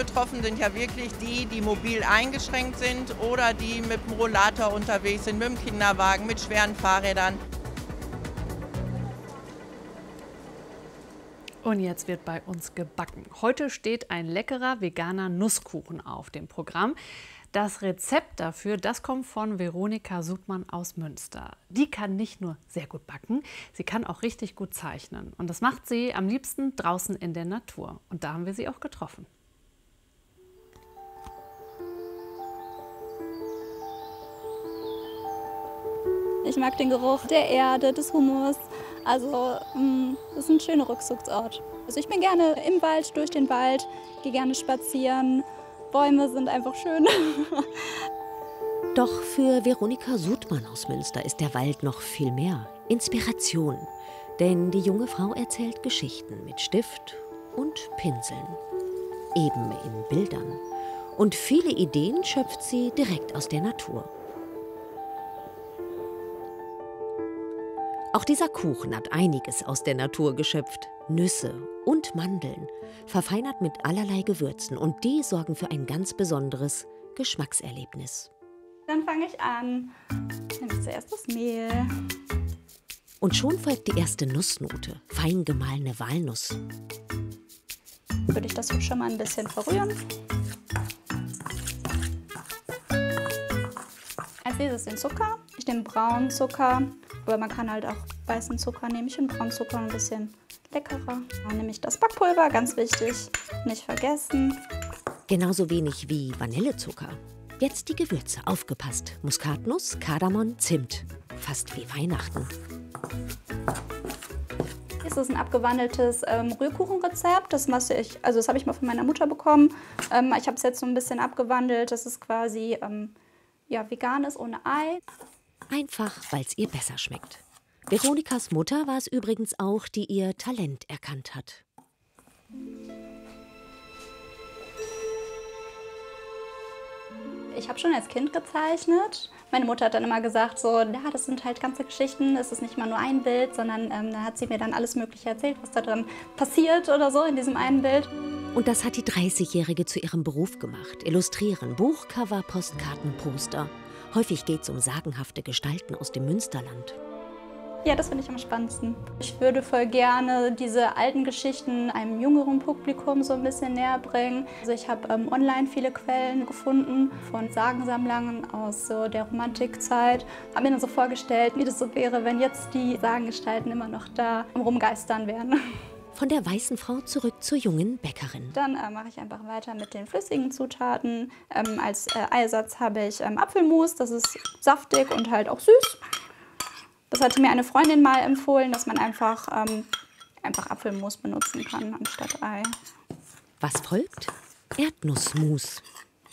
betroffen sind ja wirklich die, die mobil eingeschränkt sind oder die mit dem Rollator unterwegs sind, mit dem Kinderwagen, mit schweren Fahrrädern. Und jetzt wird bei uns gebacken. Heute steht ein leckerer veganer Nusskuchen auf dem Programm. Das Rezept dafür, das kommt von Veronika Sudmann aus Münster. Die kann nicht nur sehr gut backen, sie kann auch richtig gut zeichnen. Und das macht sie am liebsten draußen in der Natur. Und da haben wir sie auch getroffen. Ich mag den Geruch der Erde, des Humus. Also das ist ein schöner Rückzugsort. Also ich bin gerne im Wald, durch den Wald, gehe gerne spazieren. Bäume sind einfach schön. Doch für Veronika Sudmann aus Münster ist der Wald noch viel mehr. Inspiration. Denn die junge Frau erzählt Geschichten mit Stift und Pinseln. Eben in Bildern. Und viele Ideen schöpft sie direkt aus der Natur. Auch dieser Kuchen hat einiges aus der Natur geschöpft. Nüsse und Mandeln, verfeinert mit allerlei Gewürzen. Und die sorgen für ein ganz besonderes Geschmackserlebnis. Dann fange ich an. Nehme ich zuerst das Mehl. Und schon folgt die erste Nussnote, fein gemahlene Walnuss. Würde ich das schon mal ein bisschen verrühren. Als nächstes den Zucker. Ich nehme braunen Zucker, aber man kann halt auch weißen Zucker nehmen. Ich finde braunen Zucker ein bisschen leckerer. Dann nehme ich das Backpulver, ganz wichtig, nicht vergessen. Genauso wenig wie Vanillezucker. Jetzt die Gewürze, aufgepasst. Muskatnuss, Kardamom, Zimt. Fast wie Weihnachten. Das ist ein abgewandeltes Rührkuchenrezept. Das habe ich mal von meiner Mutter bekommen. Ich habe es jetzt so ein bisschen abgewandelt. Das ist quasi vegan ist, ohne Ei. Einfach, weil es ihr besser schmeckt. Veronikas Mutter war es übrigens auch, die ihr Talent erkannt hat. Ich habe schon als Kind gezeichnet. Meine Mutter hat dann immer gesagt, so, ja, das sind halt ganze Geschichten, es ist nicht mal nur ein Bild, sondern da hat sie mir dann alles Mögliche erzählt, was da dran passiert oder so in diesem einen Bild. Und das hat die 30-Jährige zu ihrem Beruf gemacht. Illustrieren, Buchcover, Postkarten, Poster. Häufig geht es um sagenhafte Gestalten aus dem Münsterland. Ja, das finde ich am spannendsten. Ich würde voll gerne diese alten Geschichten einem jüngeren Publikum so ein bisschen näher bringen. Also ich habe online viele Quellen gefunden von Sagensammlern aus so der Romantikzeit. Habe mir dann so vorgestellt, wie das so wäre, wenn jetzt die Sagengestalten immer noch da am Rumgeistern wären. Von der weißen Frau zurück zur jungen Bäckerin. Dann mache ich einfach weiter mit den flüssigen Zutaten. Als Ersatz habe ich Apfelmus, das ist saftig und halt auch süß. Das hatte mir eine Freundin mal empfohlen, dass man einfach Apfelmus benutzen kann anstatt Ei. Was folgt? Erdnussmus.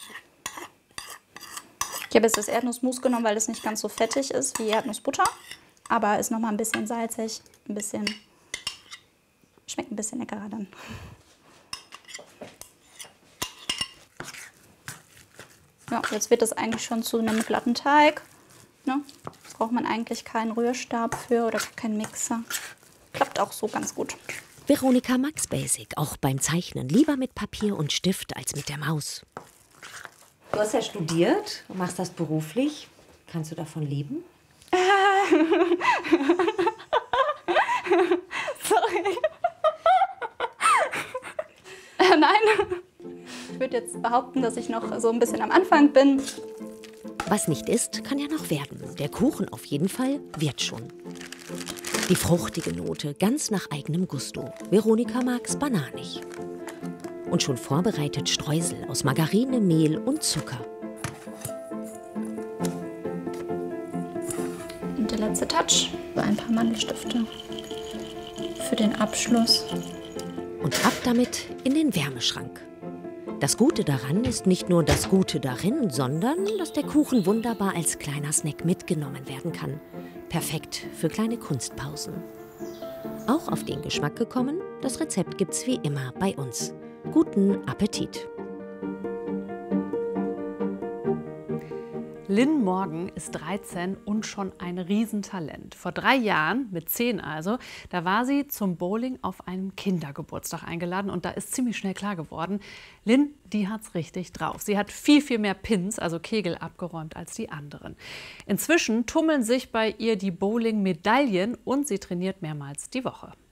Ich habe jetzt das Erdnussmus genommen, weil es nicht ganz so fettig ist wie Erdnussbutter. Aber ist noch mal ein bisschen salzig, schmeckt ein bisschen leckerer dann. Ja, jetzt wird das eigentlich schon zu einem glatten Teig. Ne? Braucht man eigentlich keinen Rührstab für oder keinen Mixer. Klappt auch so ganz gut. Veronika mag's Basic, auch beim Zeichnen. Lieber mit Papier und Stift als mit der Maus. Du hast ja studiert und machst das beruflich. Kannst du davon leben? Sorry. Nein. Ich würde jetzt behaupten, dass ich noch so ein bisschen am Anfang bin. Was nicht ist, kann ja noch werden. Der Kuchen auf jeden Fall wird schon. Die fruchtige Note, ganz nach eigenem Gusto. Veronika mag's bananig. Und schon vorbereitet Streusel aus Margarine, Mehl und Zucker. Und der letzte Touch, ein paar Mandelstifte für den Abschluss. Und ab damit in den Wärmeschrank. Das Gute daran ist nicht nur das Gute darin, sondern dass der Kuchen wunderbar als kleiner Snack mitgenommen werden kann. Perfekt für kleine Kunstpausen. Auch auf den Geschmack gekommen, das Rezept gibt's wie immer bei uns. Guten Appetit! Lynn Morgan ist 13 und schon ein Riesentalent. Vor 3 Jahren, mit 10 also, da war sie zum Bowling auf einem Kindergeburtstag eingeladen und da ist ziemlich schnell klar geworden, Lynn, die hat's richtig drauf. Sie hat viel, viel mehr Pins, also Kegel, abgeräumt als die anderen. Inzwischen tummeln sich bei ihr die Bowling-Medaillen und sie trainiert mehrmals die Woche.